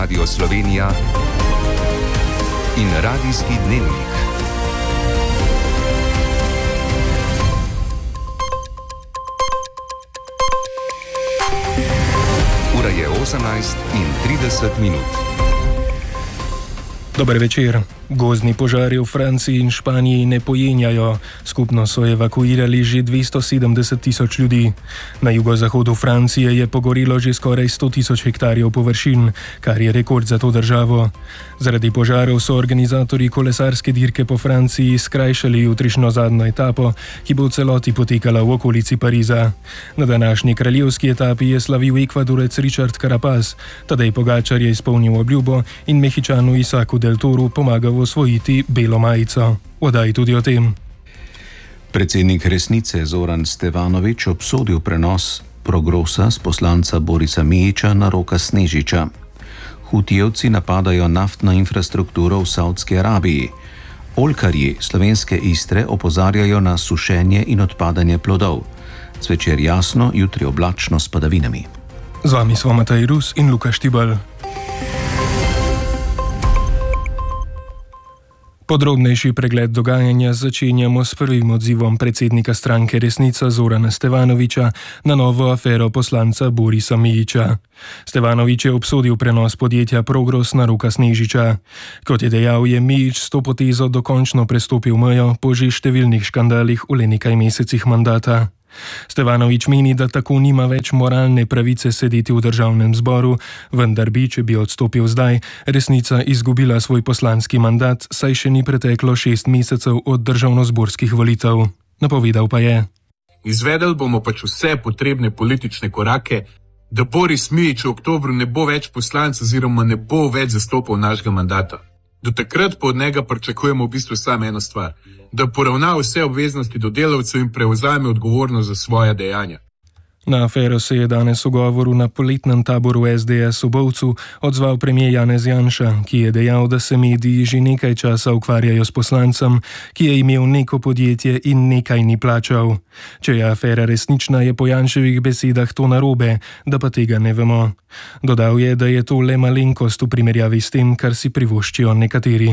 Radio Slovenija in Radijski dnevnik. Ura je 18:30. Dober večer. Gozdni požari v Franciji in Španiji ne pojenjajo. Skupno so evakuirali že 270 tisoč ljudi. Na jugozahodu Francije je pogorilo že skoraj 100 tisoč hektarjev površin, kar je rekord za to državo. Zaradi požarov so organizatorji kolesarske dirke po Franciji skrajšali jutrišnjo zadnjo etapo, ki bo v celoti potekala v okolici Pariza. Na današnji kraljevski etapi je slavil Ekvadorec Richard Carapaz, Tadej Pogačar je izpolnil obljubo in Mehičanu Isaku del Toru pomagal osvojiti belo majico. Odaj tudi o tem. Predsednik Resnice Zoran Stevanović obsodil prenos Progrosa z poslanca Borisa Mijića na Roka Snežiča. Hutijevci napadajo naftno infrastrukturo v Saudski Arabiji. Oljkarji slovenske Istre opozarjajo na sušenje in odpadanje plodov. Zvečer jasno, jutri oblačno s padavinami. Z vami smo Matej Rus in Luka Štibal. Podrobnejši pregled dogajanja začenjamo s prvim odzivom predsednika stranke Resnica Zorana Stevanovića na novo afero poslanca Borisa Mijića. Stevanović je obsodil prenos podjetja Progros na Roka Snežiča. Kot je dejal, je Mijić s to potezo dokončno prestopil mejo po že številnih škandalih v le nekaj mesecih mandata. Stevanović meni, da tako nima več moralne pravice sedeti v državnem zboru, vendar bi, če bi odstopil zdaj, Resnica izgubila svoj poslanski mandat, saj še ni preteklo 6 mesecev od državnozborskih volitev. Napovedal pa je: Izvedeli bomo pač vse potrebne politične korake, da Boris Mijić v oktobru ne bo več poslanec oziroma ne bo več zastopal našega mandata. Do takrat pa od njega pričakujemo v bistvu samo eno stvar, da poravna vse obveznosti do delavcev in prevzame odgovornost za svoja dejanja. Na afero se je danes v govoru na poletnem taboru SDS v Bovcu odzval premier Janez Janša, ki je dejal, da se mediji že nekaj časa ukvarjajo s poslancem, ki je imel neko podjetje in nekaj ni plačal. Če je afera resnična, je po Janševih besedah to narobe, da pa tega ne vemo. Dodal je, da je to le malenkost v primerjavi s tem, kar si privoščijo nekateri.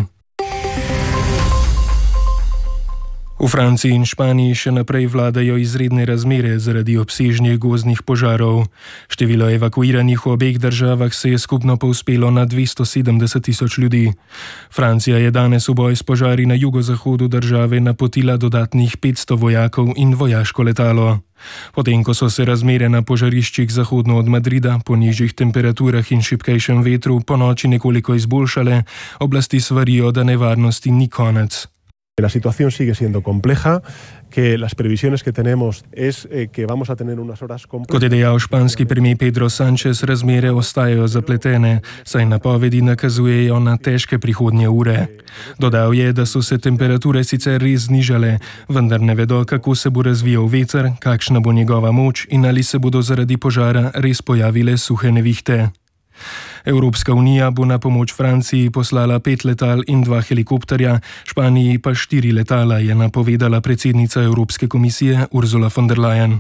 V Franciji in Španiji še naprej vladajo izredne razmere zaradi obsežnih gozdnih požarov. Število evakuiranih v obeh državah se je skupno povzpelo na 270 tisoč ljudi. Francija je danes v boj s požari na jugozahodu države napotila dodatnih 500 vojakov in vojaško letalo. Potem, ko so se razmere na požariščih zahodno od Madrida po nižjih temperaturah in šibkejšem vetru po noči nekoliko izboljšale, oblasti svarijo, da nevarnosti ni konec. La situación sigue siendo compleja, que las previsiones que tenemos es que vamos a tener unas horas complejas. Kot je dejal španski premier Pedro Sánchez, razmere ostajajo zapletene, saj napovedi nakazujejo na težke prihodnje ure. Dodal je, da so se temperature sicer res znižale, vendar ne vedo, kako se bo razvijal veter, kakšna bo njegova moč in ali se bodo zaradi požara res pojavile suhe nevihte. Evropska unija bo na pomoč Franciji poslala 5 letal in 2 helikopterja, Španiji pa 4 letala, je napovedala predsednica Evropske komisije Ursula von der Leyen.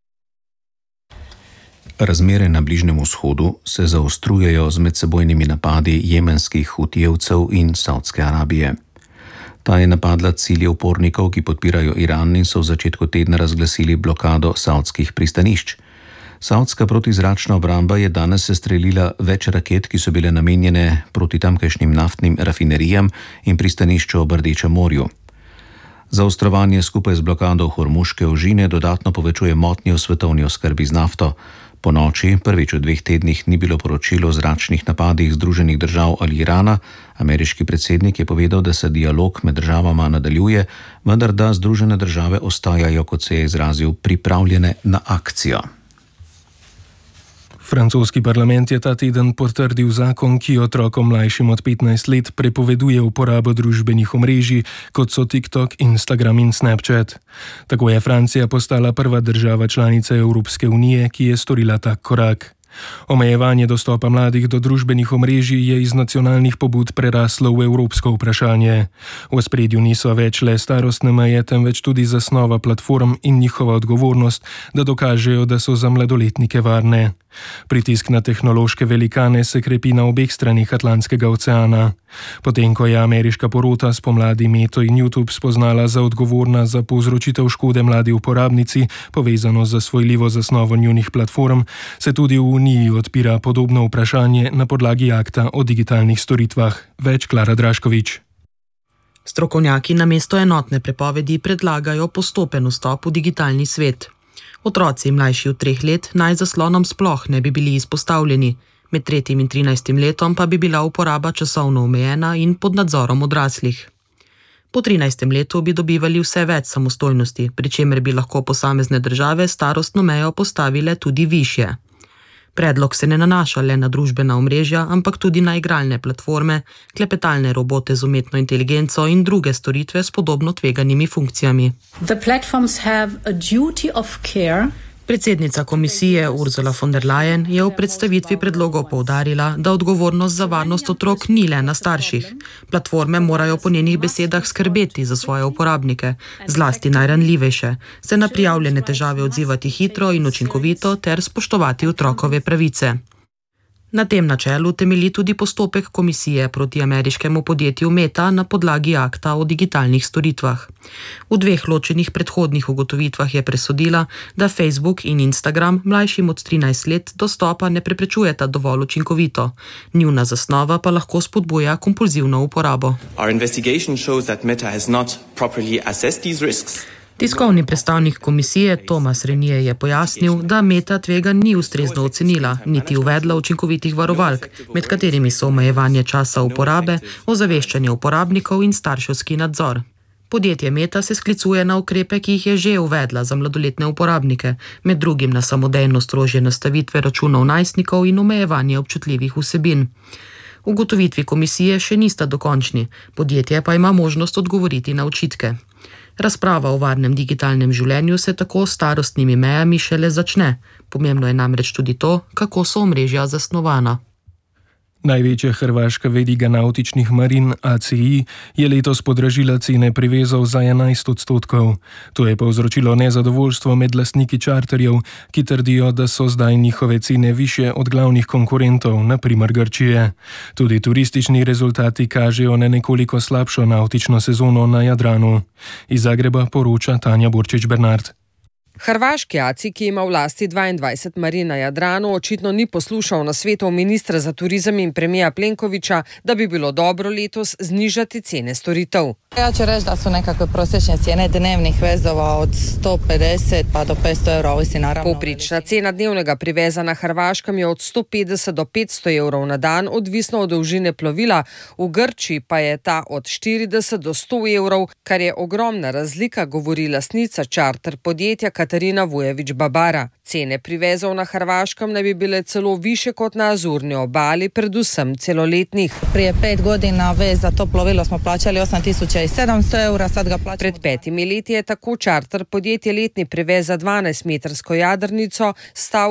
Razmere na Bližnjem vzhodu se zaostrujejo z medsebojnimi napadi jemenskih hutijevcev in Saudske Arabije. Ta je napadla cilje upornikov, ki podpirajo Iran in so v začetku tedna razglasili blokado saudskih pristanišč. Saudska protizračna obramba je danes sestrelila več raket, ki so bile namenjene proti tamkajšnjim naftnim rafinerijam in pristanišču ob Rdečem morju. Zaostrovanje skupaj z blokado Hormuške ožine dodatno povečuje motnje v svetovni oskrbi z nafto. Po noči, prvič v 2 tednih, ni bilo poročilo o zračnih napadih Združenih držav ali Irana. Ameriški predsednik je povedal, da se dialog med državama nadaljuje, vendar da Združene države ostajajo, kot se je izrazil, pripravljene na akcijo. Francoski parlament je ta teden potrdil zakon, ki otrokom mlajšim od 15 let prepoveduje uporabo družbenih omrežij, kot so TikTok, Instagram in Snapchat. Tako je Francija postala prva država članica Evropske unije, ki je storila tak korak. Omejevanje dostopa mladih do družbenih omrežij je iz nacionalnih pobud preraslo v evropsko vprašanje. V ospredju niso več le starostne meje, temveč tudi zasnova platform in njihova odgovornost, da dokažejo, da so za mladoletnike varne. Pritisk na tehnološke velikane se krepi na obeh stranih Atlantskega oceana. Potem, ko je ameriška porota spomladi Meto in YouTube spoznala za odgovorna za povzročitev škode mladi uporabnici, povezano z zasvojljivo zasnovo njunih platform, se tudi v Uniji odpira podobno vprašanje na podlagi akta o digitalnih storitvah. Več Klara Draškovič. Strokovnjaki namesto enotne prepovedi predlagajo postopen vstop v digitalni svet. Otroci mlajši od 3 let naj zaslonom sploh ne bi bili izpostavljeni, med 3. in 13. letom pa bi bila uporaba časovno omejena in pod nadzorom odraslih. Po 13. letu bi dobivali vse več samostojnosti, pri čemer bi lahko posamezne države starostno mejo postavile tudi višje. Predlog se ne nanaša le na družbena omrežja, ampak tudi na igralne platforme, klepetalne robote z umetno inteligenco in druge storitve s podobno tveganimi funkcijami. Predsednica komisije Ursula von der Leyen je v predstavitvi predlogov poudarila, da odgovornost za varnost otrok ni le na starših. Platforme morajo po njenih besedah skrbeti za svoje uporabnike, zlasti najranljivejše, se na prijavljene težave odzivati hitro in učinkovito ter spoštovati otrokove pravice. Na tem načelu temelji tudi postopek komisije proti ameriškemu podjetju Meta na podlagi akta o digitalnih storitvah. V 2 ločenih predhodnih ugotovitvah je presodila, da Facebook in Instagram mlajšim od 13 let dostopa ne preprečujeta dovolj učinkovito. Njuna zasnova pa lahko spodbuja kompulzivno uporabo. Tiskovni predstavnik komisije Thomas Renier je pojasnil, da Meta tveganj ni ustrezno ocenila, niti uvedla učinkovitih varovalk, med katerimi so omejevanje časa uporabe, ozaveščanje uporabnikov in starševski nadzor. Podjetje Meta se sklicuje na ukrepe, ki jih je že uvedla za mladoletne uporabnike, med drugim na samodejno strožje nastavitve računov najstnikov in omejevanje občutljivih vsebin. Ugotovitvi komisije še nista dokončni, podjetje pa ima možnost odgovoriti na očitke. Razprava o varnem digitalnem življenju se tako s starostnimi mejami šele začne. Pomembno je namreč tudi to, kako so omrežja zasnovana. Največja hrvaška veriga navtičnih marin ACI je letos podražila cene privezov za 11%. To je povzročilo nezadovoljstvo med lastniki čarterjev, ki trdijo, da so zdaj njihove cene višje od glavnih konkurentov, na primer Grčije. Tudi turistični rezultati kažejo na nekoliko slabšo navtično sezono na Jadranu. Iz Zagreba poroča Tanja Burčič-Bernard. Hrvaški ACI, ki ima v lasti 22 marin na Jadranu, očitno ni poslušal nasvetov ministra za turizem in premijera Plenkovića, da bi bilo dobro letos znižati cene storitev. Ja ću reći da su nekakve prosječne cijene dnevnih vezova od 150 pa do 500 evrov, ovisi naravno. Povprečna cena dnevnega priveza na Hrvaškem je od 150 do 500 evrov na dan, odvisno od dolžine plovila, v Grčiji pa je ta od 40 do 100 evrov, kar je ogromna razlika, govori lastnica čarter podjetja Katarina Vujević-Babara. Cene privezov na Hrvaškem ne bi bile celo više kot na Azurni obali, predvsem celoletnih. Prije 5 godina vez za to plovilo smo plačali 8700 eura, sad ga plačamo. Pred 5 leti je tako čarter podjetje letni privez za 12-metrsko jadrnico stal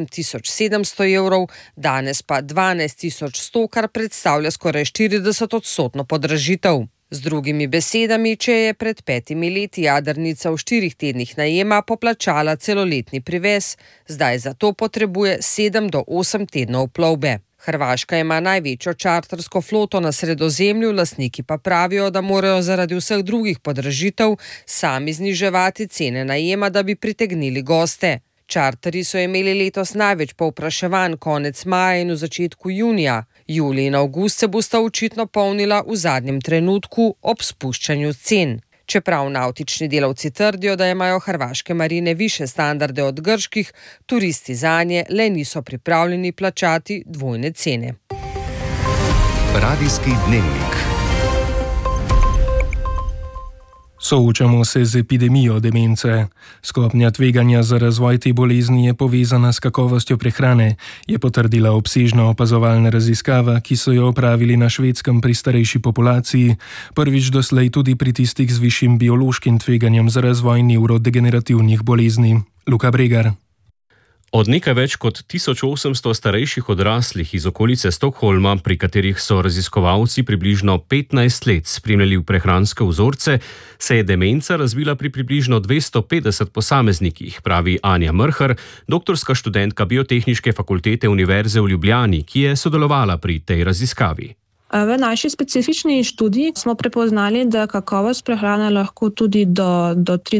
8700 evrov, danes pa 12100, kar predstavlja skoraj 40% podražitev. Z drugimi besedami, če je pred 5 leti jadrnica v 4 tednih najema poplačala celoletni privez, zdaj za to potrebuje 7 do 8 tednov plovbe. Hrvaška ima največjo čartersko floto na Sredozemlju, lastniki pa pravijo, da morajo zaradi vseh drugih podražitev sami zniževati cene najema, da bi pritegnili goste. Čarterji so imeli letos največ povpraševanj konec maja in v začetku junija. Julij in avgust se bosta očitno polnila v zadnjem trenutku ob spuščanju cen. Čeprav navtični delavci trdijo, da imajo hrvaške marine više standarde od grških, turisti zanje le niso pripravljeni plačati dvojne cene. Radijski dnevnik. Soočamo se z epidemijo demence. Stopnja tveganja za razvoj te bolezni je povezana s kakovostjo prehrane, je potrdila obsežna opazovalna raziskava, ki so jo opravili na Švedskem pri starejši populaciji, prvič doslej tudi pri tistih z višjim biološkim tveganjem za razvoj nevrodegenerativnih bolezni. Luka Bregar. Od nekaj več kot 1800 starejših odraslih iz okolice Stockholma, pri katerih so raziskovalci približno 15 let spremljali prehranske vzorce, se je demenca razvila pri približno 250 posameznikih, pravi Anja Mrhar, doktorska študentka Biotehniške fakultete Univerze v Ljubljani, ki je sodelovala pri tej raziskavi. V naši specifični študiji smo prepoznali, da kakovost prehrane lahko tudi do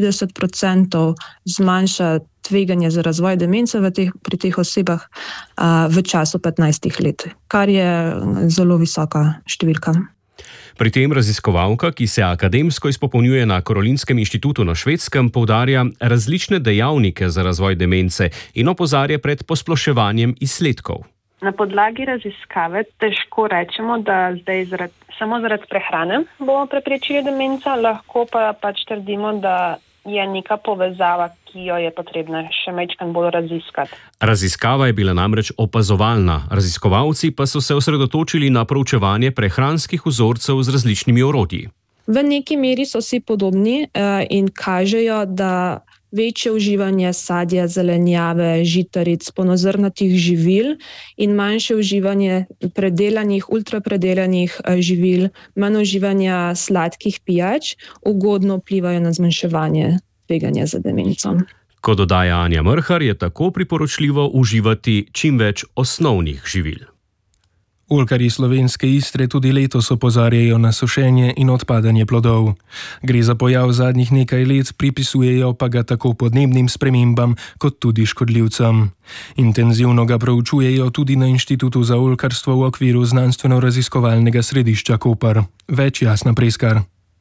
30% zmanjša tveganje za razvoj demence pri teh osebah v času 15 let, kar je zelo visoka številka. Pri tem raziskovalka, ki se akademsko izpopolnjuje na Karolinskem inštitutu na Švedskem, poudarja različne dejavnike za razvoj demence in opozarja pred posploševanjem izsledkov. Na podlagi raziskave težko rečemo, da zdaj samo zaradi prehrane bomo preprečili demenco, lahko pa pač trdimo, da je neka povezava, ki jo je potrebno še majčkeno bolj raziskati. Raziskava je bila namreč opazovalna, raziskovalci pa so se osredotočili na proučevanje prehranskih vzorcev z različnimi orodji. V neki meri so si podobni in kažejo, da večje uživanje sadja, zelenjave, žitaric, polnozrnatih živil in manjše uživanje predelanih, ultrapredelanih živil, manj uživanja sladkih pijač ugodno vplivajo na zmanjševanje tveganja za demenco. Kot dodaja Anja Mrhar, je tako priporočljivo uživati čim več osnovnih živil. Oljkarji slovenske Istre tudi letos opozarjajo na sušenje in odpadanje plodov. Gre za pojav zadnjih nekaj let, pripisujejo pa ga tako podnebnim spremembam kot tudi škodljivcem. Intenzivno ga proučujejo tudi na Inštitutu za oljkarstvo v okviru znanstveno-raziskovalnega središča Koper. Več Jasna Preskar.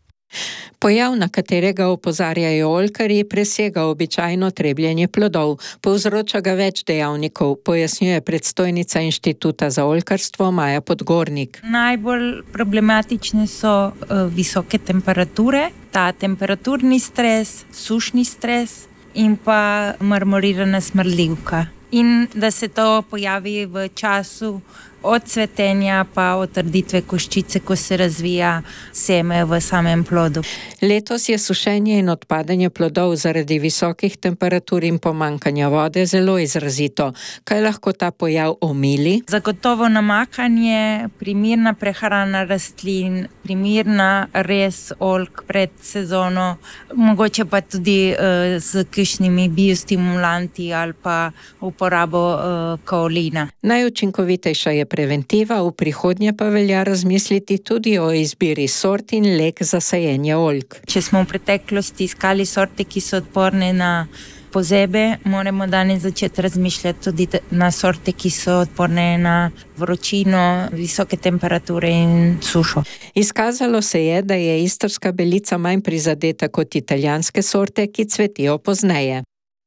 Pojav, na katerega opozarjajo oljkarji, presega običajno trebljenje plodov. Povzroča ga več dejavnikov, pojasnjuje predstojnica Inštituta za oljkarstvo Maja Podgornik. Najbolj problematične so visoke temperature, ta temperaturni stres, sušni stres in pa marmorirana smrdljivka. In da se to pojavi v času od cvetenja pa otrditve koščice, ko se razvija seme v samem plodu. Letos je sušenje in odpadanje plodov zaradi visokih temperatur in pomanjkanja vode zelo izrazito. Kaj lahko ta pojav omili? Zagotovo namakanje, primerna prehrana rastlin, primerna rez oljk pred sezono, mogoče pa tudi z kakšnimi biostimulanti ali pa uporabo kaolina. Najučinkovitejša je preventiva, v prihodnje pa velja razmisliti tudi o izbiri sort in lek za sajenje oljk. Če smo v preteklosti iskali sorte, ki so odporne na pozebe, moramo danes začeti razmišljati tudi na sorte, ki so odporne na vročino, visoke temperature in sušo. Izkazalo se je, da je istrska belica manj prizadeta kot italijanske sorte, ki cvetijo pozneje.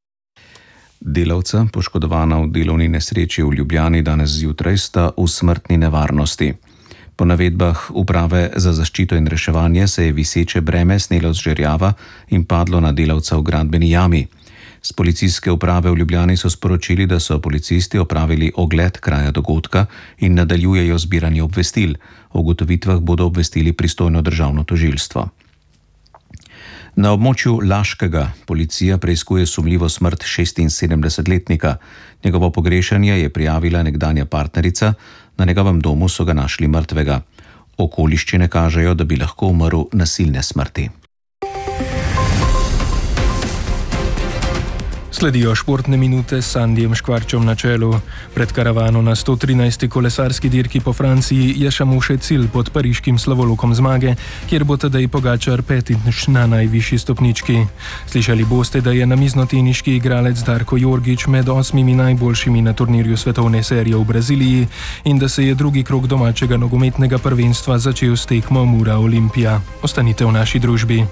Delavca, poškodovana v delovni nesreči v Ljubljani danes zjutraj, sta v smrtni nevarnosti. Po navedbah Uprave za zaščito in reševanje se je viseče breme snelo z žerjava in padlo na delavca v gradbeni jami. Z policijske uprave v Ljubljani so sporočili, da so policisti opravili ogled kraja dogodka in nadaljujejo zbiranje obvestil. O ugotovitvah bodo obvestili pristojno državno tožilstvo. Na območju Laškega policija preiskuje sumljivo smrt 76-letnika. Njegovo pogrešanje je prijavila nekdanja partnerica, na njegovem domu so ga našli mrtvega. Okoliščine kažejo, da bi lahko umrl nasilne smrti. Sledijo športne minute s Sandijem Škvarčom na čelu. Pred karavano na 113. kolesarski dirki po Franciji je samo še cilj pod pariškim slavolokom zmage, kjer bo Tadej Pogačar petič na najvišji stopnički. Slišali boste, da je namiznoteniški igralec Darko Jorgić med 8 najboljšimi na turnirju svetovne serije v Braziliji in da se je drugi krog domačega nogometnega prvenstva začel s tekmo Mura Olimpija. Ostanite v naši družbi.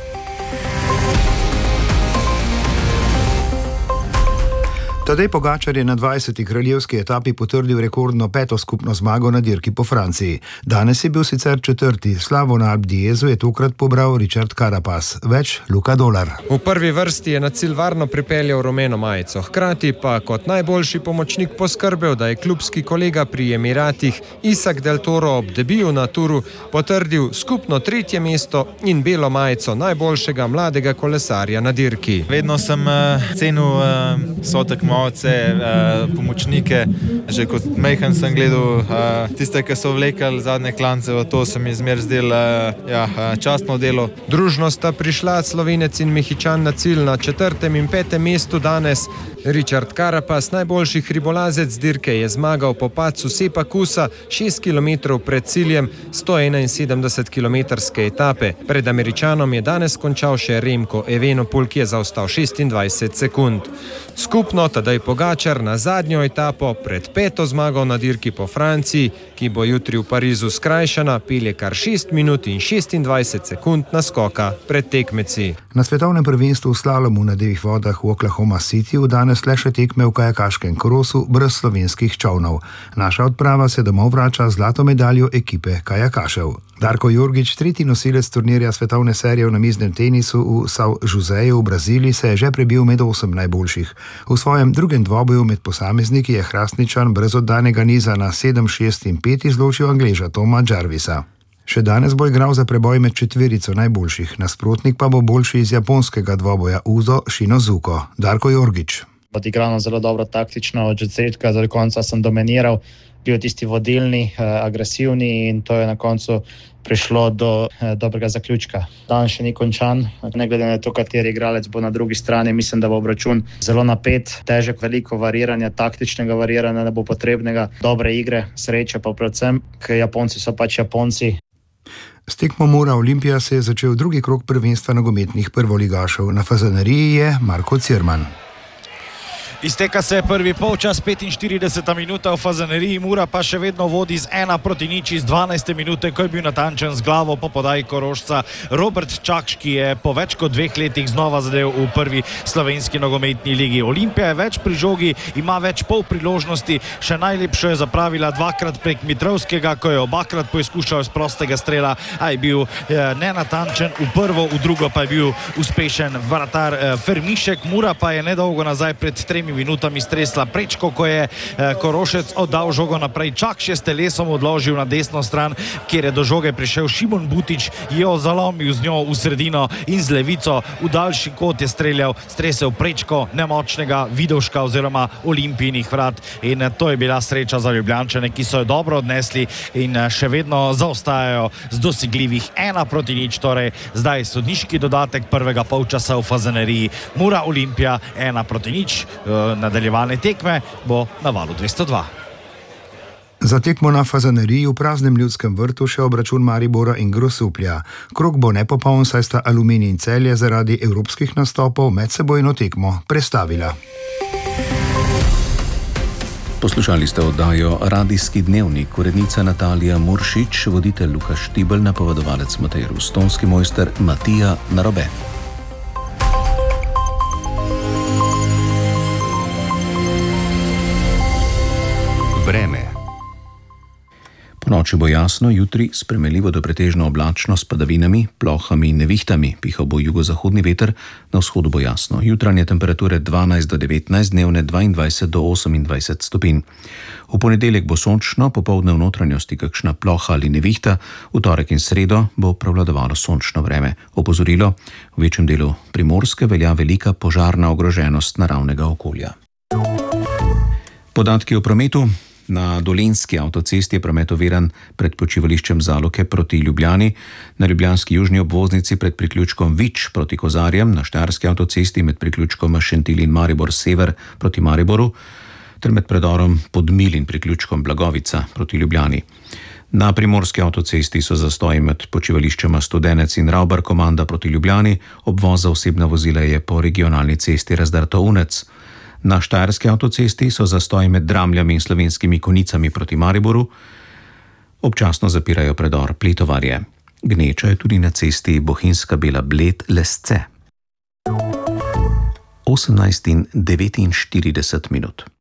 Tadej Pogačar je na 20. kraljevski etapi potrdil rekordno 5. skupno zmago na dirki po Franciji. Danes je bil sicer 4. Slavo na Alpe d'Huezu je tokrat pobral Richard Carapaz. Več Luka Dolar. V prvi vrsti je na cilj varno pripeljal rumeno majico. Hkrati pa kot najboljši pomočnik poskrbel, da je klubski kolega pri Emiratih Isak Del Toro ob debiju na turu potrdil skupno 3. mesto in belo majico najboljšega mladega kolesarja na dirki. Vedno sem cenil svojo tekmo spremljevalce, pomočnike. Že kot majhen sem gledal tiste, ki so vlekali zadnje klance, to se mi zmer zdelo častno delo. Družno sta prišla Slovenec in Mehičan na cilj na 4. in 5. mestu danes. Richard Carapaz, najboljši hribolazec dirke, je zmagal po padcu Sepa Kusa 6 km pred ciljem 171-kilometrske etape. Pred Američanom je danes končal še Remko Evenepoel, ki je zaostal 26 sekund. Skupno Tadej Pogačar na zadnjo etapo pred 5. zmago na dirki po Franciji, ki bo jutri v Parizu skrajšana, pelje kar 6 minut in 26 sekund naskoka pred tekmeci. Na svetovnem prvenstvu v slalomu na divjih vodah v Oklahoma Cityju danes le še tekme v kajakaškem krosu brez slovenskih čolnov. Naša odprava se domov vrača z zlato medaljo ekipe kajakašev. Darko Jorgić, tretji nosilec turnirja svetovne serije v namiznem tenisu v São Joséju v Braziliji, se je že prebil med 8 najboljših. V svojem drugem dvoboju med posamezniki je Hrastničan brez oddanega niza na 7, 6 in 5 izločil Angleža Toma Jarvisa. Še danes bo igral za preboj med četverico najboljših, nasprotnik pa bo boljši iz japonskega dvoboja Uzo Shinozuko. Darko Jorgić. Odigrano zelo dobro taktično, od začetka do konca sem dominiral, bil tisti vodilni, agresivni in to je na koncu prišlo do dobrega zaključka. Dan še ni končan, ne glede na to, kateri igralec bo na drugi strani, mislim, da bo obračun zelo napet, težek, veliko variranja, taktičnega variranja ne bo potrebnega, dobre igre, sreče pa predvsem, ker Japonci so pač Japonci. S tekmo Mura Olimpija se je začel drugi krog prvenstva nogometnih prvoligašev. Na Fazaneriji je Marko Cirman. Izteka se prvi polčas, 45. minuta v Fazaneriji, Mura pa še vedno vodi z 1-0 iz 12. minute, ko je bil natančen z glavo po podaji Korošca Robert Čakš, ki je po več kot 2 letih znova zadev v prvi slovenski nogometni ligi. Olimpija je več pri žogi, ima več pol priložnosti, še najlepšo je zapravila dvakrat prek Mitrovskega, ko je obakrat poizkušal z prostega strela, a je bil nenatančen v prvo, v drugo pa je bil uspešen vratar Fermišek. Mura pa je nedolgo nazaj pred 3 minutami stresla prečko, ko je Korošec oddal žogo naprej. Čakš je s telesom odložil na desno stran, kjer je do žoge prišel Šimon Butič, jo zalomil z njo v sredino in z levico v daljši kot je stresel prečko nemočnega Vidovška oziroma Olimpijinih vrat in to je bila sreča za Ljubljančane, ki so jo dobro odnesli in še vedno zaostajajo z dosegljivih 1-0, torej zdaj sodniški dodatek prvega polčasa v Fazaneriji. Mura Olimpija 1-0. Nadaljevanje tekme bo na valu 202. Za tekmo na Fazaneriji v praznem Ljudskem vrtu še obračun Maribora in Grosuplja. Krog bo nepopoln, saj sta Aluminij in Celje zaradi evropskih nastopov medsebojno tekmo prestavila. Poslušali ste oddajo Radijski dnevnik, urednica Natalija Muršič, voditelj Luka Štibelj, napovedovalec Matej Rus, tonski mojster Matija Narobe. Vreme. Ponoči bo jasno, jutri spremenljivo do pretežno oblačno s padavinami, plohami in nevihtami. Pihal bo jugozahodni veter, na vzhodu bo jasno. Jutranje temperature 12 do 19, dnevne 22 do 28 stopinj. V ponedeljek bo sončno, popoldne v notranjosti kakšna ploha ali nevihta, v torek in sredo bo prevladovalo sončno vreme. Opozorilo, v večjem delu Primorske velja velika požarna ogroženost naravnega okolja. Podatki o prometu. Na Dolenjski avtocesti je promet oviran pred počivališčem Zaloke proti Ljubljani, na ljubljanski južni obvoznici pred priključkom Vič proti Kozarjem, na štajerski avtocesti med priključkom Šentilj in Maribor sever proti Mariboru, ter med predorom Podmilj in priključkom Blagovica proti Ljubljani. Na primorski avtocesti so zastoji med počivališčema Studenec in Ravbar Komanda proti Ljubljani, obvoz za osebna vozila je po regionalni cesti Razdarto-Unec. Na štajerski avtocesti so zastoji med Dramljami in Slovenskimi Konicami proti Mariboru, občasno zapirajo predor Pletovarje. Gneča je tudi na cesti Bohinjska Bela Bled-Lesce. 18:49.